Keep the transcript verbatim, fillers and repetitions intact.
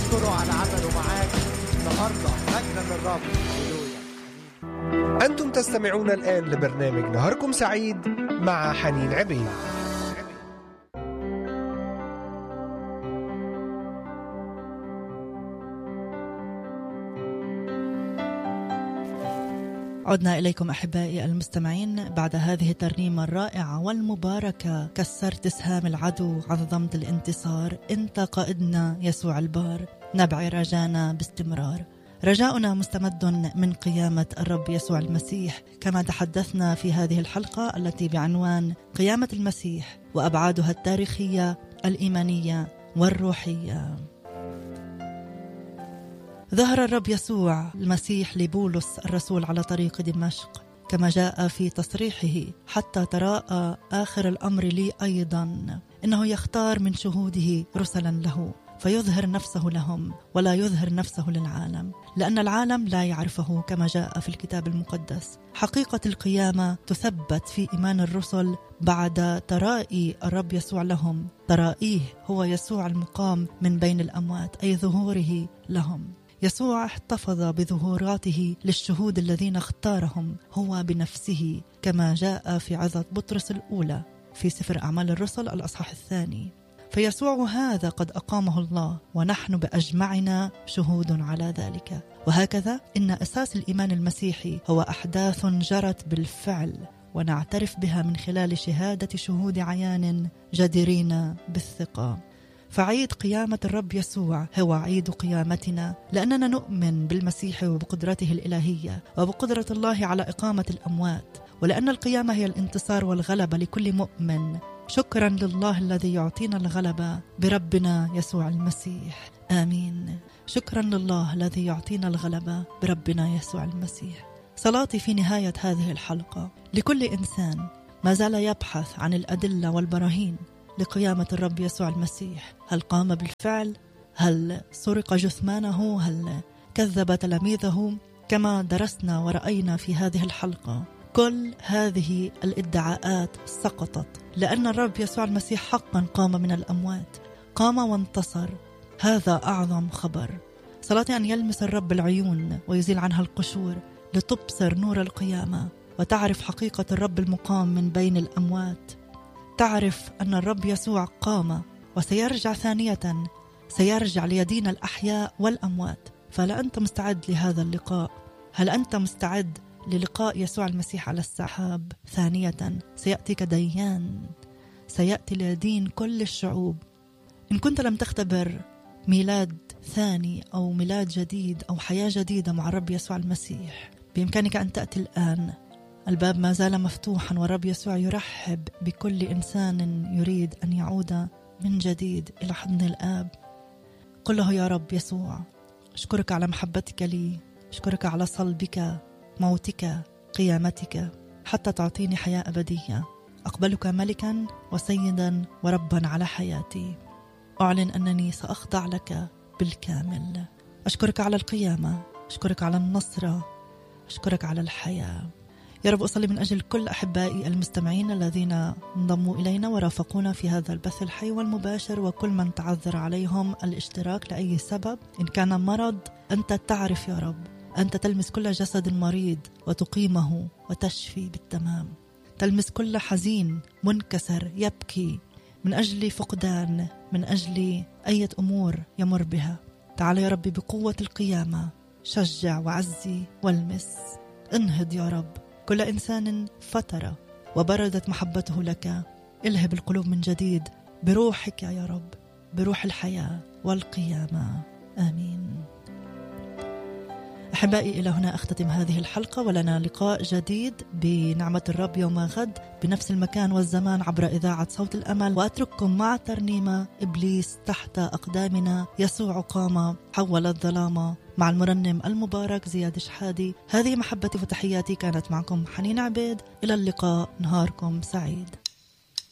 نشكره على عمله معاك النهارده. مجدا للرب. هللويا. أنتم تستمعون الآن لبرنامج نهاركم سعيد مع حنين عبيد. عدنا إليكم أحبائي المستمعين بعد هذه الترنيمة الرائعة والمباركة. كسرت سهام العدو، عظمت الانتصار، أنت قائدنا يسوع البار، نبعي رجانا باستمرار. رجاؤنا مستمد من قيامة الرب يسوع المسيح، كما تحدثنا في هذه الحلقة التي بعنوان قيامة المسيح وأبعادها التاريخية الإيمانية والروحية. ظهر الرب يسوع المسيح لبولس الرسول على طريق دمشق، كما جاء في تصريحه: حتى تراءى آخر الأمر لي أيضا، إنه يختار من شهوده رسلا له فيظهر نفسه لهم ولا يظهر نفسه للعالم، لأن العالم لا يعرفه، كما جاء في الكتاب المقدس. حقيقة القيامة تثبت في إيمان الرسل بعد ترائي الرب يسوع لهم. ترائيه هو يسوع المقام من بين الأموات، أي ظهوره لهم. يسوع احتفظ بظهوراته للشهود الذين اختارهم هو بنفسه، كما جاء في عظة بطرس الأولى في سفر أعمال الرسل الأصحاح الثاني. فيسوع هذا قد أقامه الله، ونحن بأجمعنا شهود على ذلك. وهكذا إن أساس الإيمان المسيحي هو أحداث جرت بالفعل، ونعترف بها من خلال شهادة شهود عيان جديرين بالثقة. فعيد قيامة الرب يسوع هو عيد قيامتنا، لأننا نؤمن بالمسيح وبقدرته الإلهية وبقدرة الله على إقامة الأموات، ولأن القيامة هي الانتصار والغلبة لكل مؤمن. شكرا لله الذي يعطينا الغلبة بربنا يسوع المسيح. آمين. شكرا لله الذي يعطينا الغلبة بربنا يسوع المسيح. صلاتي في نهاية هذه الحلقة لكل إنسان ما زال يبحث عن الأدلة والبراهين لقيامة الرب يسوع المسيح. هل قام بالفعل؟ هل سرق جثمانه؟ هل كذب تلاميذه؟ كما درسنا ورأينا في هذه الحلقة، كل هذه الادعاءات سقطت، لأن الرب يسوع المسيح حقا قام من الأموات، قام وانتصر. هذا أعظم خبر. صلاتي أن يلمس الرب العيون ويزيل عنها القشور لتبصر نور القيامة، وتعرف حقيقة الرب المقام من بين الأموات. تعرف أن الرب يسوع قام وسيرجع ثانية، سيرجع ليدين الأحياء والأموات. فلا أنت مستعد لهذا اللقاء؟ هل أنت مستعد للقاء يسوع المسيح على السحاب ثانية؟ سيأتي كديان، سيأتي ليدين كل الشعوب. إن كنت لم تختبر ميلاد ثاني أو ميلاد جديد أو حياة جديدة مع الرب يسوع المسيح، بإمكانك أن تأتي الآن. الباب ما زال مفتوحا، والرب يسوع يرحب بكل إنسان يريد أن يعود من جديد إلى حضن الآب. قل له: يا رب يسوع، أشكرك على محبتك لي، أشكرك على صلبك، موتك، قيامتك، حتى تعطيني حياة أبدية. أقبلك ملكا وسيدا وربا على حياتي. أعلن أنني سأخضع لك بالكامل. أشكرك على القيامة، أشكرك على النصرة، أشكرك على الحياة. يا رب أصلي من أجل كل أحبائي المستمعين الذين انضموا إلينا ورافقونا في هذا البث الحي والمباشر، وكل من تعذر عليهم الاشتراك لأي سبب. إن كان مرض، أنت تعرف يا رب، أنت تلمس كل جسد مريض وتقيمه وتشفي بالتمام. تلمس كل حزين منكسر يبكي من أجل فقدان، من أجل أي أمور يمر بها. تعال يا رب بقوة القيامة، شجع وعزي والمس. انهض يا رب كل إنسان فترة وبردت محبته لك. الهب القلوب من جديد بروحك يا رب، بروح الحياة والقيامة. آمين. أحبائي، إلى هنا أختتم هذه الحلقة، ولنا لقاء جديد بنعمة الرب يوم غد بنفس المكان والزمان عبر إذاعة صوت الأمل. وأترككم مع ترنيمة إبليس تحت أقدامنا، يسوع قام حول الظلام، مع المرنم المبارك زياد شحادي. هذه محبتي وتحياتي، كانت معكم حنين عبيد. إلى اللقاء، نهاركم سعيد.